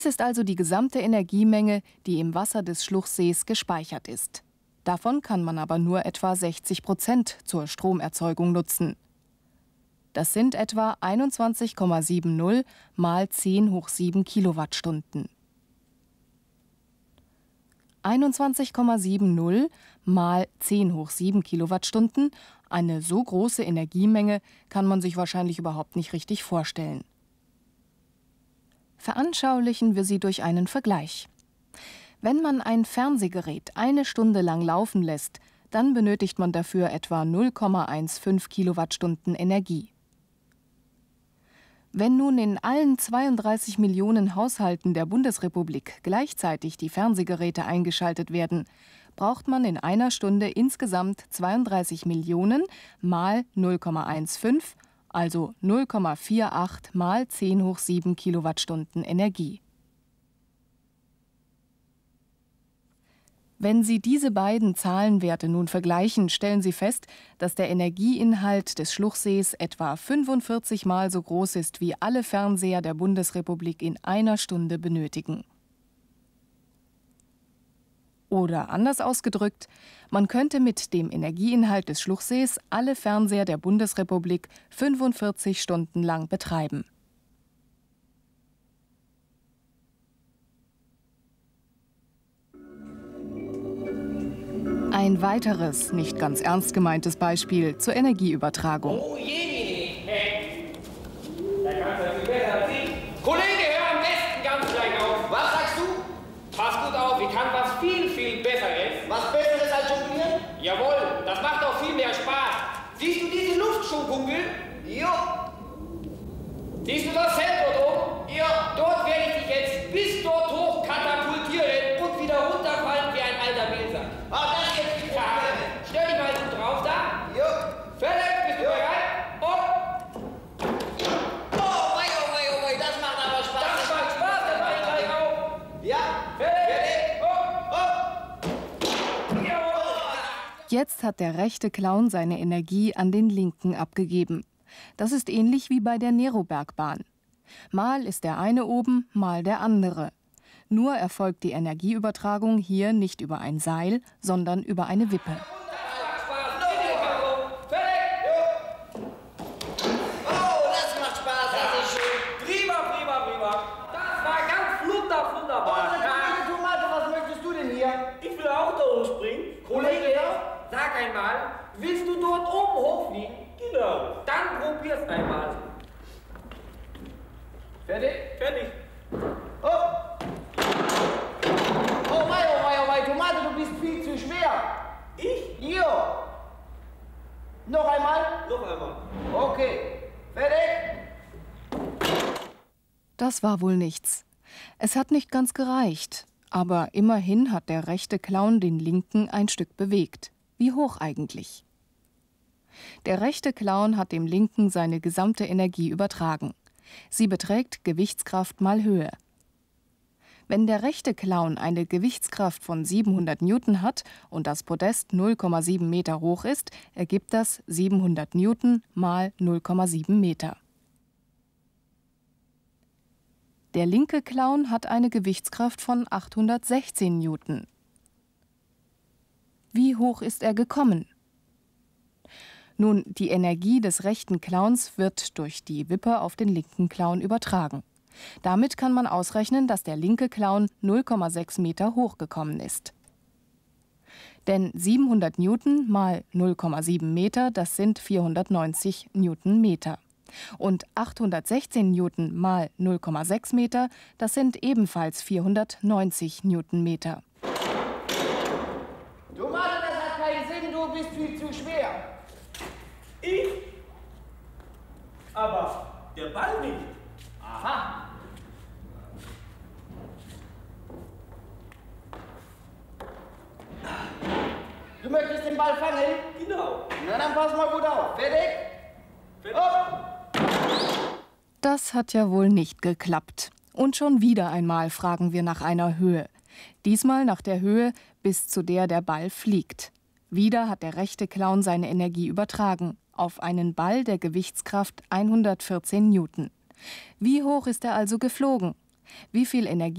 Es ist also die gesamte Energiemenge, die im Wasser des Schluchsees gespeichert ist. Davon kann man aber nur etwa 60% zur Stromerzeugung nutzen. Das sind etwa 21,70 mal 10 hoch 7 Kilowattstunden. 21,70 mal 10 hoch 7 Kilowattstunden, eine so große Energiemenge kann man sich wahrscheinlich überhaupt nicht richtig vorstellen. Veranschaulichen wir sie durch einen Vergleich. Wenn man ein Fernsehgerät eine Stunde lang laufen lässt, dann benötigt man dafür etwa 0,15 Kilowattstunden Energie. Wenn nun in allen 32 Millionen Haushalten der Bundesrepublik gleichzeitig die Fernsehgeräte eingeschaltet werden, braucht man in einer Stunde insgesamt 32 Millionen mal 0,15, also 0,48 mal 10 hoch 7 Kilowattstunden Energie. Wenn Sie diese beiden Zahlenwerte nun vergleichen, stellen Sie fest, dass der Energieinhalt des Schluchsees etwa 45 Mal so groß ist, wie alle Fernseher der Bundesrepublik in einer Stunde benötigen. Oder anders ausgedrückt, man könnte mit dem Energieinhalt des Schluchsees alle Fernseher der Bundesrepublik 45 Stunden lang betreiben. Ein weiteres, nicht ganz ernst gemeintes Beispiel zur Energieübertragung. Oh je, da kannst du viel besser als ich. Kollege, hör am besten ganz gleich auf. Was sagst du? Pass gut auf, ich kann was viel, viel Besseres. Was Besseres als jonglieren? Jawohl, das macht auch viel mehr Spaß. Siehst du diese Luftschuhkugel? Jo. Siehst du das Feld dort oben? Ja. Dort werde ich dich jetzt bis dort hoch katapultieren und wieder runterfallen wie ein alter Mehlsack. Ah, das geht nicht. Ja, stell dich mal gut drauf da. Jo. Fertig, bist du bereit? Und Oh, wei, das macht aber Spaß. das macht Spaß, das mache ich gleich auch. Ja. Fertig, Oh. und jawohl. Jetzt hat der rechte Clown seine Energie an den linken abgegeben. Das ist ähnlich wie bei der Nerobergbahn. Mal ist der eine oben, mal der andere. Nur erfolgt die Energieübertragung hier nicht über ein Seil, sondern über eine Wippe. Oh, das macht Spaß, das ist schön. Prima. Das war ganz wunderbar. Kollege Tomate, was möchtest du denn hier? Ich will auch da hochspringen. Kollege, sag einmal, willst du dort oben hochfliegen? Genau. Dann probier's einmal. Fertig. Oh. Oh, wei, Tomate, du bist viel zu schwer. Ich? Jo. Noch einmal? Noch einmal. Okay. Fertig? Das war wohl nichts. Es hat nicht ganz gereicht, aber immerhin hat der rechte Clown den linken ein Stück bewegt. Wie hoch eigentlich? Der rechte Clown hat dem linken seine gesamte Energie übertragen. Sie beträgt Gewichtskraft mal Höhe. Wenn der rechte Clown eine Gewichtskraft von 700 Newton hat und das Podest 0,7 Meter hoch ist, ergibt das 700 Newton mal 0,7 Meter. Der linke Clown hat eine Gewichtskraft von 816 Newton. Wie hoch ist er gekommen? Nun, die Energie des rechten Clowns wird durch die Wippe auf den linken Clown übertragen. Damit kann man ausrechnen, dass der linke Clown 0,6 Meter hoch gekommen ist. Denn 700 Newton mal 0,7 Meter, das sind 490 Newtonmeter. Und 816 Newton mal 0,6 Meter, das sind ebenfalls 490 Newtonmeter. Tomate, das hat keinen Sinn, du bist viel zu schwer. Ich? Aber der Ball nicht. Aha. Du möchtest den Ball fangen? Genau. Na, dann pass mal gut auf. Fertig? Hopp! Das hat ja wohl nicht geklappt. Und schon wieder einmal fragen wir nach einer Höhe. Diesmal nach der Höhe, bis zu der der Ball fliegt. Wieder hat der rechte Clown seine Energie übertragen. Auf einen Ball der Gewichtskraft 114 Newton. Wie hoch ist er also geflogen? Wie viel Energie